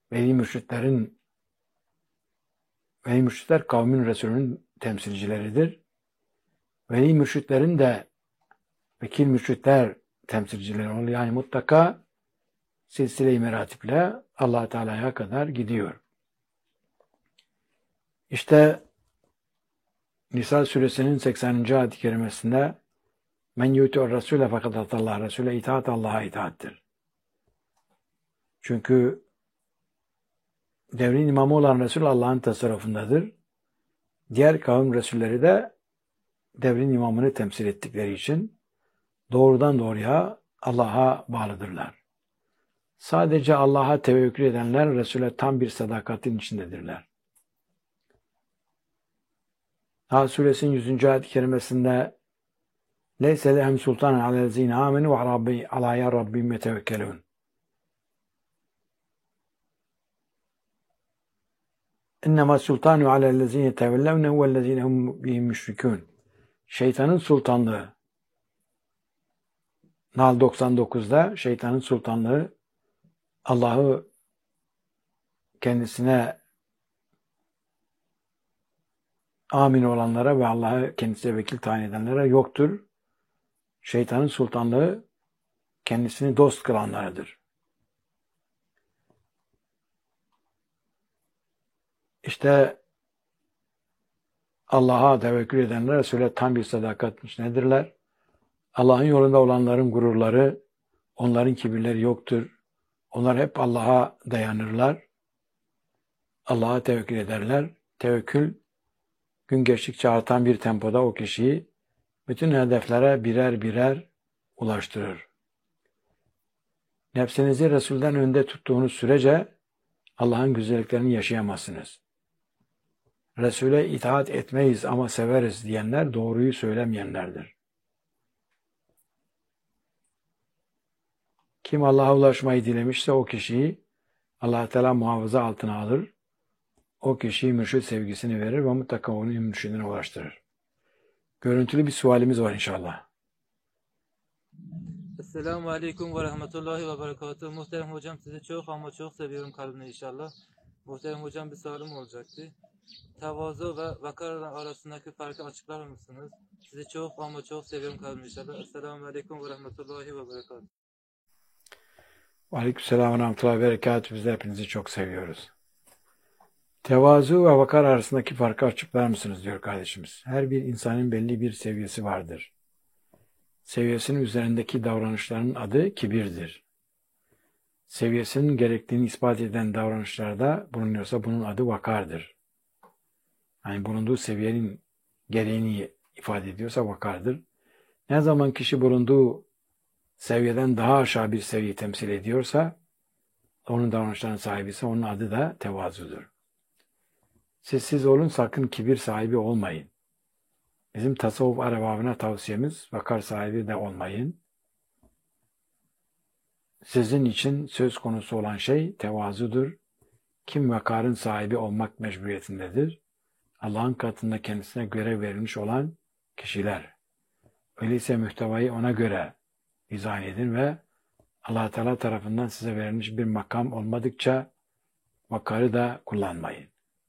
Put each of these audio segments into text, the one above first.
Veli mürşitler kavmin Resulünün temsilcileridir. Veli mürşitlerin de vekil mürşitler temsilcileri oluyor. Yani mutlaka silsile-i meratiple Allah Teala'ya kadar gidiyor. İşte Nisa suresinin 80. ayet-i kerimesinde men yuti'ur Rasule fakat atallah, Resul'e itaat Allah'a itaattir. Çünkü devrin imamı olan Resul Allah'ın tasarrufundadır. Diğer kavim Resulleri de devrin imamını temsil ettikleri için doğrudan doğruya Allah'a bağlıdırlar. Sadece Allah'a tevekkül edenler Resul'e tam bir sadakatin içindedirler. Nahl suresinin 100. ayet-i kerimesinde leyse lehem sultanen alellezine amenu ve alaya rabbim yetevekkelun. İnnemâ sultanu alellezine tevellevne huvellezine hum bihim müşrikûn. Şeytanın sultanlığı. Nahl 99'da şeytanın sultanlığı Allah'ı kendisine amin olanlara ve Allah'ı kendisine vekil tayin edenlere yoktur. Şeytanın sultanlığı kendisini dost kılanlarıdır. İşte Allah'a tevekkül edenler Resul'e tam bir sadakat içindedirler. Allah'ın yolunda olanların gururları, onların kibirleri yoktur. Onlar hep Allah'a dayanırlar. Allah'a tevekkül ederler. Tevekkül gün geçtikçe artan bir tempoda o kişiyi bütün hedeflere birer birer ulaştırır. Nefsinizi Resul'den önde tuttuğunuz sürece Allah'ın güzelliklerini yaşayamazsınız. Resul'e itaat etmeyiz ama severiz diyenler doğruyu söylemeyenlerdir. Kim Allah'a ulaşmayı dilemişse o kişiyi Allah Teala muhafaza altına alır. O kişiyi mürşid sevgisini verir ve mutlaka onu mürşidine ulaştırır. Görüntülü bir sualimiz var inşallah. Esselamu Aleyküm ve Rahmetullahi ve Berekatuhu. Muhterem hocam, sizi çok ama çok seviyorum kalbine inşallah. Muhterem hocam, bir sorum olacaktı. Tevazu ve vakar arasındaki farkı açıklar mısınız? Sizi çok ama çok seviyorum kalbine inşallah. Esselamu Aleyküm ve Rahmetullahi ve Berekatuhu. Aleykümselam ve Rahmetullahi ve Berekatuhu. Biz de hepinizi çok seviyoruz. Tevazu ve vakar arasındaki farkı açıklar mısınız diyor kardeşimiz. Her bir insanın belli bir seviyesi vardır. Seviyesinin üzerindeki davranışların adı kibirdir. Seviyesinin gerektiğini ispat eden davranışlarda bulunuyorsa bunun adı vakardır. Yani bulunduğu seviyenin gereğini ifade ediyorsa vakardır. Ne zaman kişi bulunduğu seviyeden daha aşağı bir seviye temsil ediyorsa, onun davranışlarının sahibi ise onun adı da tevazudur. Siz olun, sakın kibir sahibi olmayın. Bizim tasavvuf erbabına tavsiyemiz vakar sahibi de olmayın. Sizin için söz konusu olan şey tevazudur. Kim vakarın sahibi olmak mecburiyetindedir? Allah'ın katında kendisine görev verilmiş olan kişiler. Öyleyse muhtevayı ona göre dizayn edin ve Allah Teala tarafından size verilmiş bir makam olmadıkça vakarı da kullanmayın.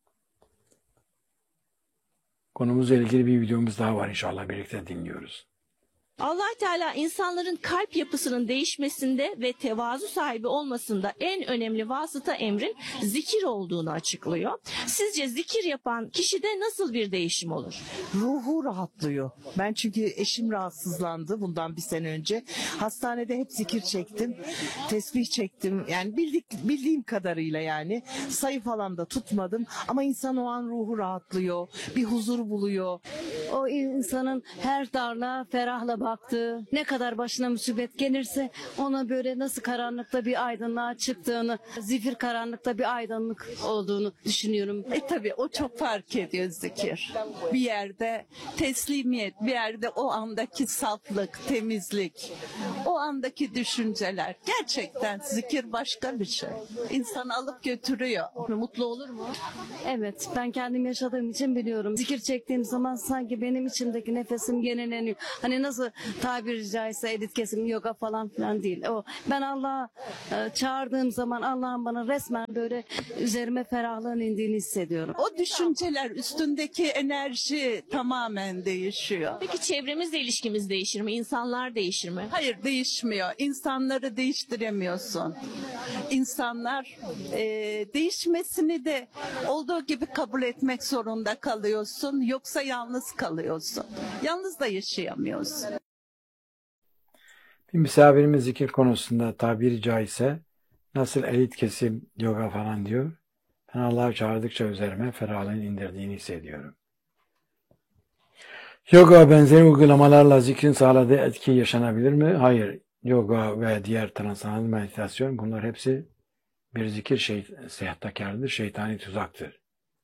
Konumuzla ilgili bir videomuz daha var, inşallah birlikte dinliyoruz. Allah Teala insanların kalp yapısının değişmesinde ve tevazu sahibi olmasında en önemli vasıta emrin zikir olduğunu açıklıyor. Sizce zikir yapan kişide nasıl bir değişim olur? Ruhu rahatlıyor. Ben çünkü eşim rahatsızlandı bundan bir sene önce. Hastanede hep zikir çektim, tesbih çektim. Yani bildiğim kadarıyla yani. Sayı falan da tutmadım. Ama insan o an ruhu rahatlıyor, bir huzur buluyor. O insanın her darlığa ferahla baktığı, ne kadar başına musibet gelirse ona böyle nasıl karanlıkta bir aydınlığa çıktığını, zifir karanlıkta bir aydınlık olduğunu düşünüyorum. Tabii o çok fark ediyor zikir. Bir yerde teslimiyet, bir yerde o andaki saflık, temizlik, o andaki düşünceler. Gerçekten zikir başka bir şey. İnsanı alıp götürüyor. Mutlu olur mu? Evet, ben kendim yaşadığım için biliyorum. Zikir çektiğim zaman sanki benim içimdeki nefesim yenileniyor. Hani nasıl tabiri caizse elit kesim yoga falan filan değil. O ben Allah'a çağırdığım zaman Allah'ın bana resmen böyle üzerime ferahlığın indiğini hissediyorum. O düşünceler, üstündeki enerji tamamen değişiyor. Peki çevremizle ilişkimiz değişir mi? İnsanlar değişir mi? Hayır, değişmiyor. İnsanları değiştiremiyorsun. İnsanlar değişmesini de olduğu gibi kabul etmek zorunda kalıyorsun. Yoksa yalnız kalıyorsun. Yalnız da yaşayamıyorsun. Bir misafirimiz zikir konusunda tabiri caizse nasıl elit kesim yoga falan diyor. Ben Allah'ı çağırdıkça üzerime ferahlığın indirdiğini hissediyorum. Yoga benzeri uygulamalarla zikrin sağladığı etki yaşanabilir mi? Hayır. Yoga ve diğer transanal meditasyon bunlar hepsi bir zikir sahtekardır, şeytani tuzaktır.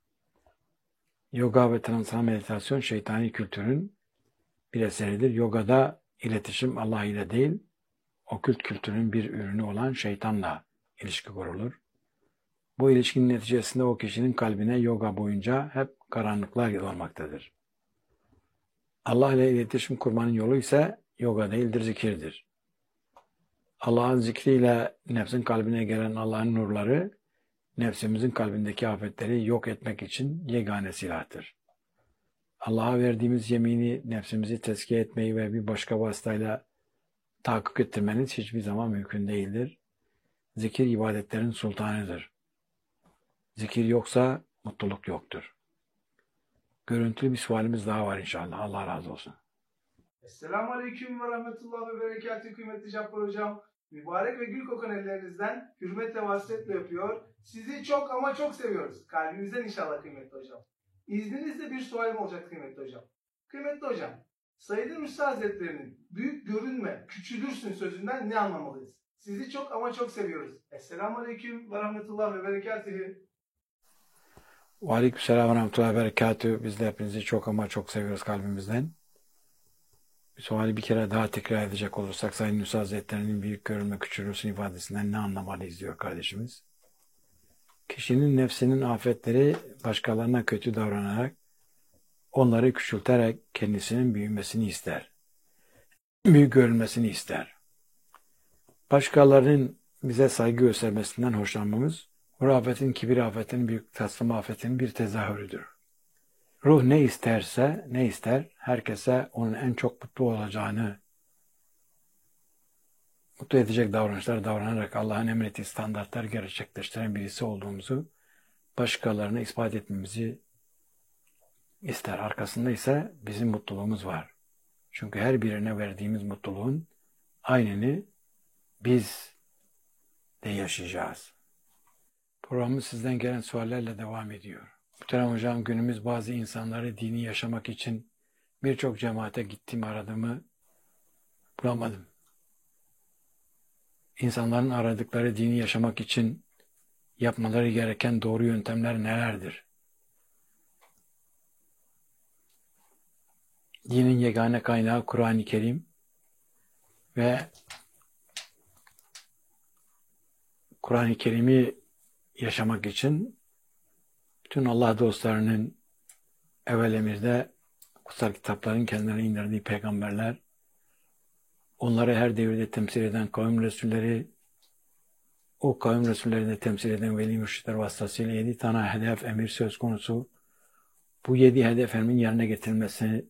Yoga ve transanal meditasyon şeytani kültürün bir eseridir. Yogada iletişim Allah ile değil, okült kültürün bir ürünü olan şeytanla ilişki kurulur. Bu ilişkinin neticesinde o kişinin kalbine yoga boyunca hep karanlıklar olmaktadır. Allah ile iletişim kurmanın yolu ise yoga değildir, zikirdir. Allah'ın zikriyle nefsin kalbine gelen Allah'ın nurları, nefsimizin kalbindeki afetleri yok etmek için yegane silahtır. Allah'a verdiğimiz yemini, nefsimizi tezkiye etmeyi ve bir başka vasıtayla tahakkuk ettirmeniz hiçbir zaman mümkün değildir. Zikir ibadetlerin sultanıdır. Zikir yoksa mutluluk yoktur. Görüntülü bir sualimiz daha var inşallah. Allah razı olsun. Esselamu Aleyküm ve Rahmetullah ve Berekatü kıymetli Cabbar Hocam. Mübarek ve gül kokan ellerinizden hürmetle vasıfetle öpüyor. Sizi çok ama çok seviyoruz. Kalbimizden inşallah kıymetli hocam. İzninizle bir sualim olacak kıymetli hocam. Kıymetli hocam, Said Nursi Hazretleri'nin büyük görünme, küçülürsün sözünden ne anlamalıyız? Sizi çok ama çok seviyoruz. Esselamu Aleyküm ve Rahmetullah ve Berekatühü. Aleykümselam ve Rahmetullah ve Berekatühü. Biz de hepinizi çok ama çok seviyoruz kalbimizden. Bir suali bir kere daha tekrar edecek olursak Said Nursi Hazretleri'nin büyük görünme küçülürsün ifadesinden ne anlamalıyız diyor kardeşimiz. Kişinin nefsinin afetleri başkalarına kötü davranarak, onları küçülterek kendisinin büyümesini ister. Büyük görülmesini ister. Başkalarının bize saygı göstermesinden hoşlanmamız, hurafetin, kibir afetinin, büyük taslama afetinin bir tezahürüdür. Ruh ne isterse, ne ister, herkese onun en çok mutlu olacağını, mutlu edecek davranışlar davranarak Allah'ın emrettiği standartları gerçekleştiren birisi olduğumuzu başkalarına ispat etmemizi ister. Arkasında ise bizim mutluluğumuz var. Çünkü her birine verdiğimiz mutluluğun aynını biz de yaşayacağız. Programımız sizden gelen suallerle devam ediyor. Muhterem hocam, günümüz bazı insanları dini yaşamak için birçok cemaate gittim, aradığımı bulamadım. İnsanların aradıkları dini yaşamak için yapmaları gereken doğru yöntemler nelerdir? Dinin yegane kaynağı Kur'an-ı Kerim ve Kur'an-ı Kerim'i yaşamak için bütün Allah dostlarının evvel emirde kutsal kitapların kendilerine indirdiği peygamberler, onları her devirde temsil eden kavim resulleri, o kavim resullerini de temsil eden veli mürşitler vasıtasıyla 7 tane hedef, emir söz konusu. Bu 7 hedef emrin yerine getirilmesi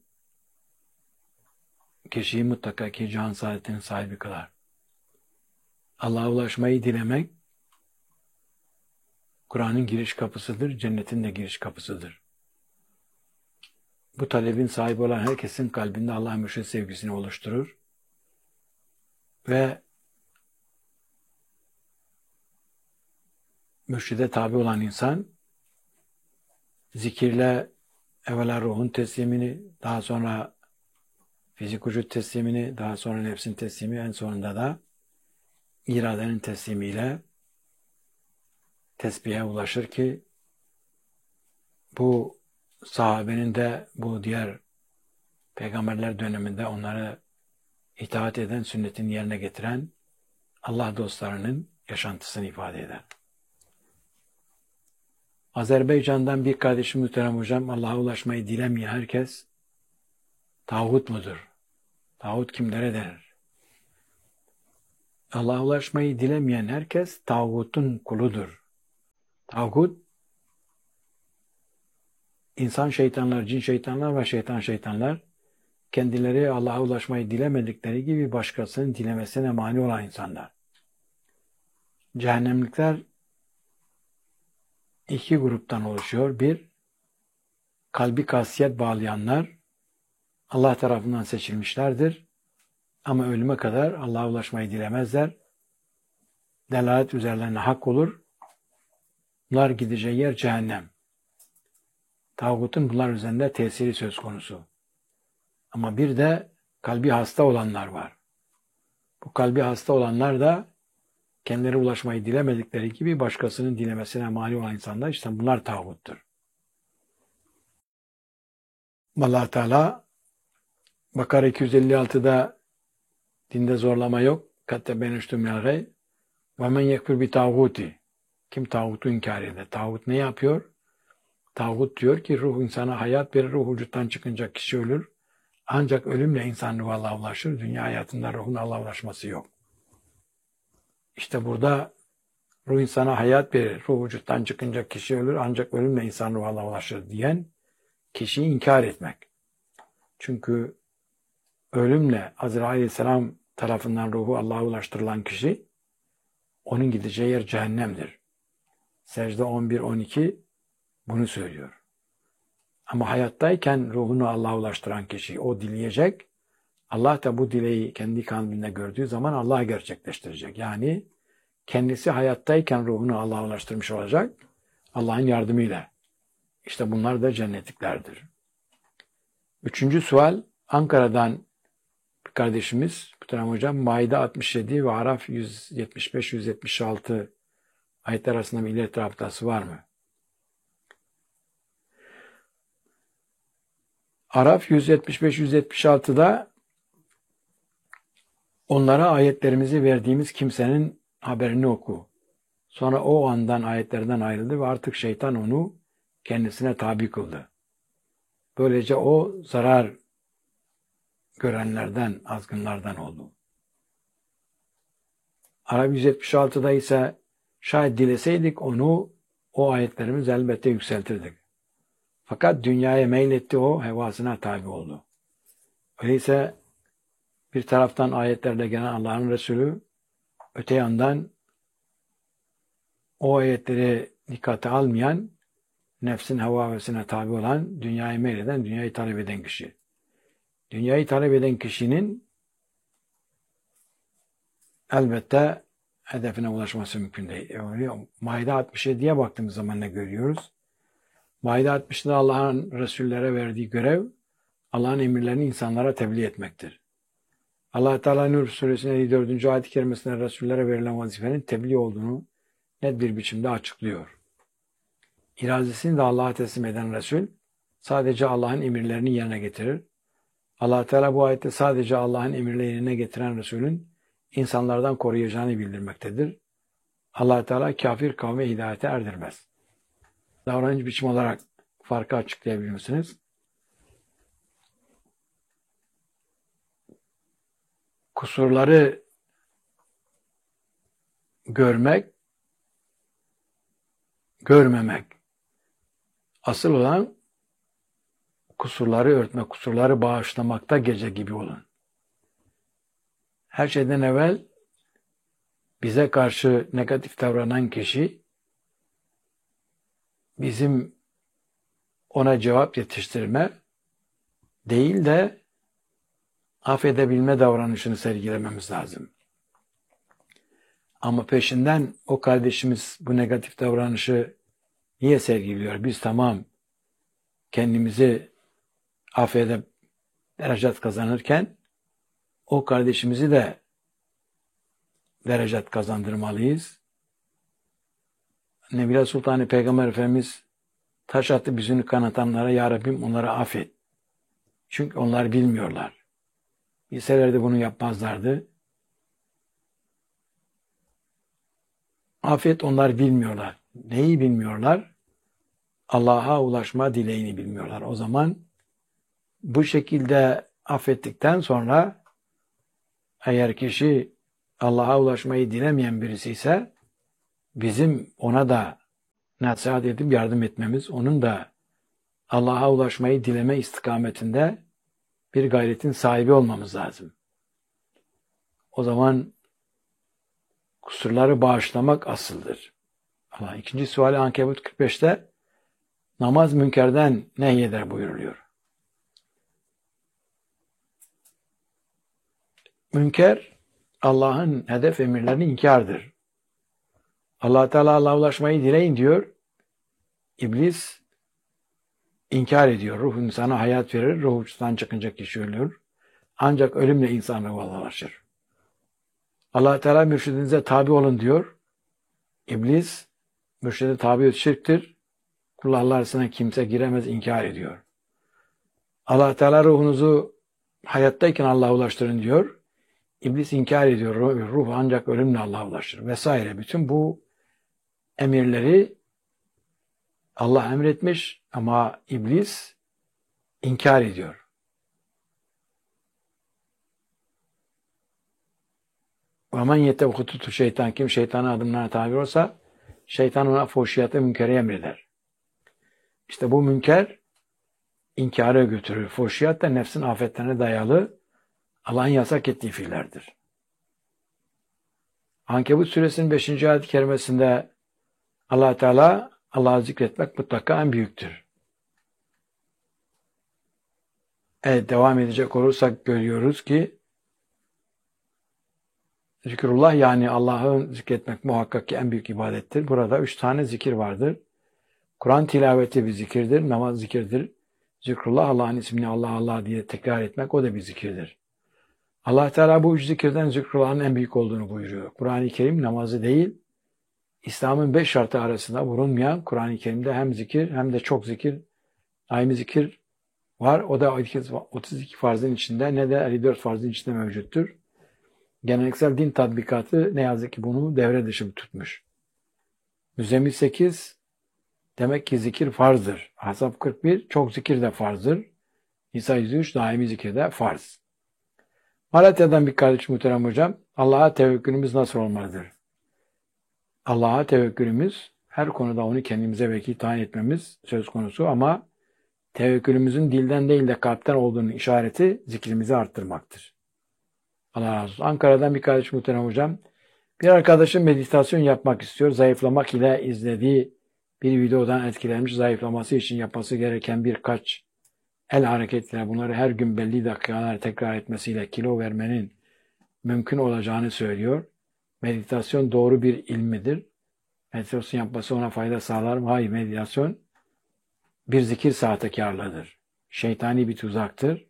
kişiyi mutlaka ki can saadetinin sahibi kılar. Allah'a ulaşmayı dilemek, Kur'an'ın giriş kapısıdır, cennetin de giriş kapısıdır. Bu talebin sahibi olan herkesin kalbinde Allah mürşid sevgisini oluşturur ve mürşide tabi olan insan zikirle evvela ruhun teslimini, daha sonra fizik vücut teslimini, daha sonra nefsin teslimi, en sonunda da iradenin teslimiyle tesbihe ulaşır ki bu sahabenin de bu diğer peygamberler döneminde onları itaat eden, sünnetini yerine getiren Allah dostlarının yaşantısını ifade eder. Azerbaycan'dan bir kardeşim muhterem hocam, Allah'a ulaşmayı dilemeyen herkes tağut mudur? Tağut kimlere denir? Allah'a ulaşmayı dilemeyen herkes tağutun kuludur. Tağut, insan şeytanlar, cin şeytanlar ve şeytan şeytanlar, kendileri Allah'a ulaşmayı dilemedikleri gibi başkasının dilemesine mani olan insanlar. Cehennemlikler iki gruptan oluşuyor. Bir, kalbi kasiyet bağlayanlar Allah tarafından seçilmişlerdir. Ama ölüme kadar Allah'a ulaşmayı dilemezler. Delalet üzerlerine hak olur. Bunlar gideceği yer cehennem. Tağutun bunlar üzerinde tesiri söz konusu. Ama bir de kalbi hasta olanlar var. Bu kalbi hasta olanlar da kendileri ulaşmayı dilemedikleri gibi başkasının dilemesine mani olan insanlar, işte bunlar tağuttur. Allah Teala Bakara 256'da dinde zorlama yok. Katte benüştüm minel ve men yekfur bi tağuti. Kim tağutu inkar eder? Tağut ne yapıyor? Tağut diyor ki ruh insana hayat verir, ruh vücuttan çıkınca kişi ölür. Ancak ölümle insan ruhu Allah'a ulaşır. Dünya hayatında ruhun Allah'a ulaşması yok. İşte burada ruh insana hayat verir, ruh vücuttan çıkınca kişi ölür. Ancak ölümle insan ruhu Allah'a ulaşır diyen kişiyi inkar etmek. Çünkü ölümle Azrail Aleyhisselam tarafından ruhu Allah'a ulaştırılan kişi, onun gideceği yer cehennemdir. Secde 11-12 bunu söylüyor. Ama hayattayken ruhunu Allah'a ulaştıran kişi, o dileyecek. Allah da bu dileği kendi kalbinde gördüğü zaman Allah'a gerçekleştirecek. Yani kendisi hayattayken ruhunu Allah'a ulaştırmış olacak. Allah'ın yardımıyla. İşte bunlar da cennetliklerdir. Üçüncü sual, Ankara'dan bir kardeşimiz, Muhterem Hocam, Maide 67 ve Araf 175-176 ayetler arasında millet rabıtası var mı? Araf 175-176'da onlara ayetlerimizi verdiğimiz kimsenin haberini oku. Sonra o andan ayetlerden ayrıldı ve artık şeytan onu kendisine tabi kıldı. Böylece o zarar görenlerden, azgınlardan oldu. Araf 176'da ise şayet dileseydik onu, o ayetlerimiz elbette yükseltirdik. Fakat dünyaya meyletti, o hevasına tabi oldu. Öyleyse bir taraftan ayetlerle gelen Allah'ın Resulü, öte yandan o ayetleri dikkate almayan, nefsin hevasına tabi olan, dünyaya meyleden, dünyayı talep eden kişi. Dünyayı talep eden kişinin elbette hedefine ulaşması mümkün değil. Maide 67'ye baktığımız zaman ne görüyoruz? Maide 60'da Allah'ın Resullere verdiği görev, Allah'ın emirlerini insanlara tebliğ etmektir. Allah Teala Nur Suresinin 54. ayet-i kerimesinde Resullere verilen vazifenin tebliğ olduğunu net bir biçimde açıklıyor. İrazesini de Allah'a teslim eden Resul, sadece Allah'ın emirlerini yerine getirir. Allah Teala bu ayette sadece Allah'ın emirlerini yerine getiren Resulün insanlardan koruyacağını bildirmektedir. Allah Teala kafir kavme hidayete erdirmez. Davranış biçimi olarak farkı açıklayabilir misiniz? Kusurları görmek, görmemek. Asıl olan kusurları örtmek, kusurları bağışlamakta gece gibi olun. Her şeyden evvel bize karşı negatif davranan kişi, bizim ona cevap yetiştirme değil de affedebilme davranışını sergilememiz lazım. Ama peşinden o kardeşimiz bu negatif davranışı niye sergiliyor? Biz tamam kendimizi affedip derecat kazanırken o kardeşimizi de derecat kazandırmalıyız. Nebile Sultanı Peygamber Efendimiz taş attı yüzünü kanatanlara, Ya Rabbim onları affet. Çünkü onlar bilmiyorlar. Bilselerdi bunu yapmazlardı. Affet, onlar bilmiyorlar. Neyi bilmiyorlar? Allah'a ulaşma dileğini bilmiyorlar. O zaman bu şekilde affettikten sonra eğer kişi Allah'a ulaşmayı dilemeyen birisi ise bizim ona da nasihat edip yardım etmemiz, onun da Allah'a ulaşmayı dileme istikametinde bir gayretin sahibi olmamız lazım. O zaman kusurları bağışlamak asıldır. Allah ikinci suali Ankebut 45'te namaz münkerden nehyeder buyuruluyor. Münker Allah'ın hedef emirlerini inkardır. Allah Teala Allah'a ulaşmayı dileyin diyor. İblis inkar ediyor. Ruh insana hayat verir. Ruh uçtan çıkınca kişi ölür. Ancak ölümle insan ruhuna ulaşır. Allah Teala mürşidinize tabi olun diyor. İblis mürşide tabi şirktir. Kullar arasına kimse giremez, inkar ediyor. Allah Teala ruhunuzu hayattayken Allah'a ulaştırın diyor. İblis inkar ediyor. Ruh ancak ölümle Allah'a ulaşır vesaire. Bütün bu emirleri Allah emretmiş ama iblis inkar ediyor. وَمَنْ يَتَّبْ şeytan kim şeytanın adımlarına tabi olsa şeytan ona fuhşiyatı münkeri emreder. İşte bu münker inkara götürür. Fuhşiyat da nefsin afetlerine dayalı Allah'ın yasak ettiği fiillerdir. Ankebut suresinin 5. ayet-i kerimesinde Allah Teala Allah'ı zikretmek mutlaka en büyüktür. Evet, devam edecek olursak görüyoruz ki zikrullah yani Allah'ı zikretmek muhakkak ki en büyük ibadettir. Burada 3 tane zikir vardır. Kur'an tilaveti bir zikirdir, namaz zikirdir. Zikrullah Allah'ın ismini Allah Allah diye tekrar etmek o da bir zikirdir. Allah Teala bu 3 zikirden zikrullah'ın en büyük olduğunu buyuruyor. Kur'an-ı Kerim namazı değil, İslam'ın 5 şartı arasında bulunmayan Kur'an-ı Kerim'de hem zikir hem de çok zikir, daimi zikir var. O da 32 farzın içinde ne de 54 farzın içinde mevcuttur. Geleneksel din tatbikatı ne yazık ki bunu devre dışı tutmuş. Müzzemmil 8 demek ki zikir farzdır. Ahzab 41 çok zikir de farzdır. Nisa 103 daimi zikir de farz. Malatya'dan bir kardeş muhterem hocam, Allah'a tevekkülümüz nasıl olmalıdır? Allah'a tevekkülümüz her konuda onu kendimize vekil tayin etmemiz söz konusu ama tevekkülümüzün dilden değil de kalpten olduğunun işareti zikrimizi arttırmaktır. Allah razı olsun. Ankara'dan bir kardeş muhterem hocam, bir arkadaşım meditasyon yapmak istiyor. Zayıflamak ile izlediği bir videodan etkilenmiş, zayıflaması için yapması gereken birkaç el hareketiyle bunları her gün belli dakikalar tekrar etmesiyle kilo vermenin mümkün olacağını söylüyor. Meditasyon doğru bir ilmidir. Meditasyon yapması ona fayda sağlar mı? Hayır, meditasyon bir zikir sahtekarlığıdır. Şeytani bir tuzaktır.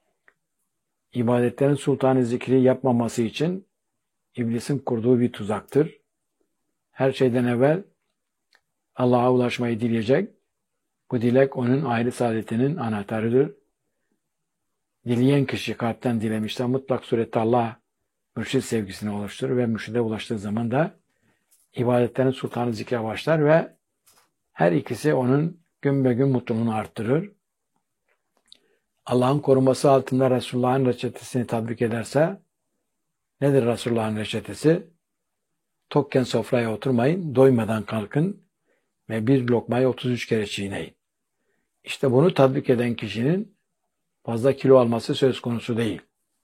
İbadetlerin sultanı zikri yapmaması için iblisin kurduğu bir tuzaktır. Her şeyden evvel Allah'a ulaşmayı dileyecek. Bu dilek onun aile saadetinin anahtarıdır. Dileyen kişi kalpten dilemişse mutlak surette Allah mürşid sevgisini oluşturur ve mürşide ulaştığı zaman da ibadetlerin sultanı zikre başlar ve her ikisi onun gün be gün mutluluğunu arttırır. Allah'ın koruması altında Resulullah'ın reçetesini tatbik ederse, nedir Resulullah'ın reçetesi? Tokken sofraya oturmayın, doymadan kalkın ve bir lokmayı 33 kere çiğneyin. İşte bunu tatbik eden kişinin fazla kilo alması söz konusu değil.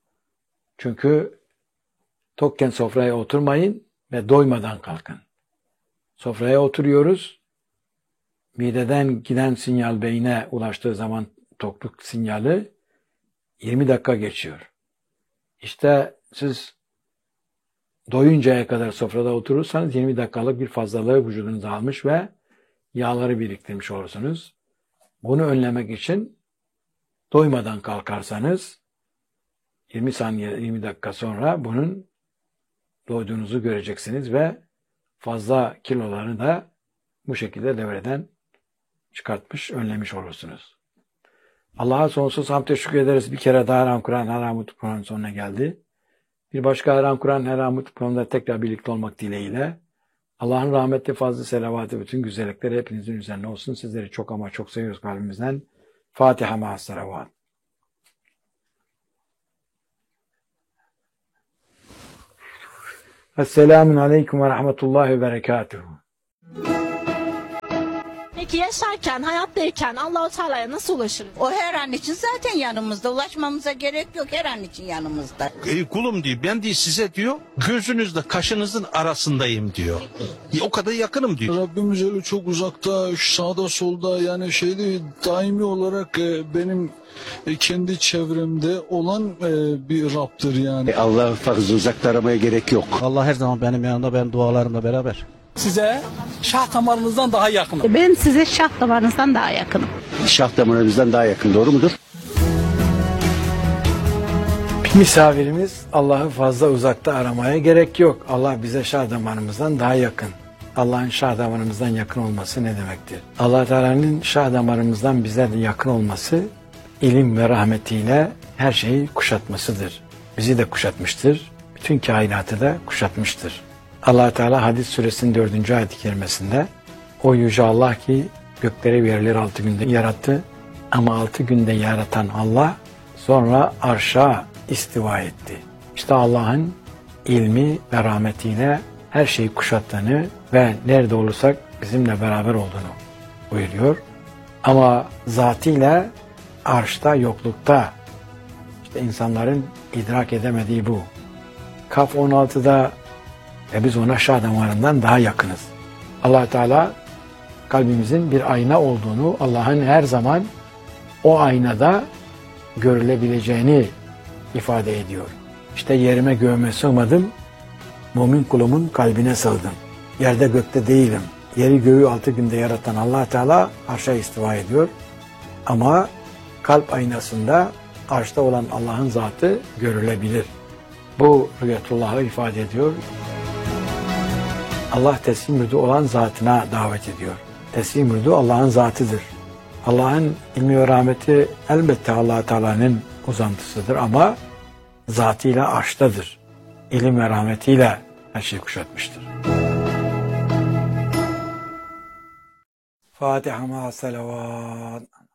Çünkü tokken sofraya oturmayın ve doymadan kalkın. Sofraya oturuyoruz, mideden giden sinyal beyne ulaştığı zaman tokluk sinyali 20 dakika geçiyor. İşte siz doyuncaya kadar sofrada oturursanız 20 dakikalık bir fazlalığı vücudunuza almış ve yağları biriktirmiş olursunuz. Bunu önlemek için doymadan kalkarsanız 20 saniye 20 dakika sonra bunun doyduğunuzu göreceksiniz ve fazla kilolarını da bu şekilde devreden çıkartmış, önlemiş olursunuz. Allah'a sonsuz hamd teşekkür ederiz. Bir kere daha Her An Kur'an, Her An Mutlu Kur'an'ın sonuna geldi. Bir başka Her An Kur'an, Her An Mutlu Kur'an'da tekrar birlikte olmak dileğiyle Allah'ın rahmetli fazlı selavatı bütün güzellikleri hepinizin üzerine olsun. Sizleri çok ama çok seviyoruz kalbimizden. Fatiha ma'as salavat. Esselamun aleyküm ve rahmetullahi ve berekatuhu. Peki yaşarken, hayattayken Allah-u Teala'ya nasıl ulaşırız? O her an için zaten yanımızda. Ulaşmamıza gerek yok, her an için yanımızda. Kulum diyor, ben diyor size diyor, gözünüzle kaşınızın arasındayım diyor. O kadar yakınım diyor. Rabbimiz öyle çok uzakta, sağda solda, yani daimi olarak benim kendi çevremde olan bir Rab'dır yani. Allah'ı fazla uzakta aramaya gerek yok. Allah her zaman benim yanımda, ben dualarımla beraber. Size şah damarınızdan daha yakınım. Ben size şah damarınızdan daha yakınım. Şah damarımızdan daha yakın, doğru mudur? Bir misafirimiz Allah'ı fazla uzakta aramaya gerek yok. Allah bize şah damarımızdan daha yakın. Allah'ın şah damarımızdan yakın olması ne demektir? Allah Teala'nın şah damarımızdan bize yakın olması ilim ve rahmetiyle her şeyi kuşatmasıdır. Bizi de kuşatmıştır. Bütün kainatı da kuşatmıştır. Allah Teala Hadis suresinin 4. ayet-i kerimesinde o yüce Allah ki gökleri ve yerleri 6 günde yarattı ama 6 günde yaratan Allah sonra arşa istiva etti. İşte Allah'ın ilmi ve rahmetiyle her şeyi kuşattığını ve nerede olursak bizimle beraber olduğunu buyuruyor. Ama zatıyla arşta, yoklukta, işte insanların idrak edemediği bu. Kaf 16'da ve biz ona şah damarından daha yakınız. Allah Teala kalbimizin bir ayna olduğunu, Allah'ın her zaman o aynada görülebileceğini ifade ediyor. İşte yerime göğüme sığmadım, mümin kulumun kalbine sığdım. Yerde gökte değilim. Yeri göğü 6 günde yaratan Allah Teala arşa istiva ediyor. Ama kalp aynasında arşta olan Allah'ın zatı görülebilir. Bu rüyetullah'ı ifade ediyor. Allah teslim rüdu olan zatına davet ediyor. Teslim rüdu Allah'ın zatıdır. Allah'ın ilmi ve rahmeti elbette Allah Teala'nın uzantısıdır ama zatıyla arştadır. İlim ve rahmetiyle her şeyi kuşatmıştır. Fatiha ma salavat.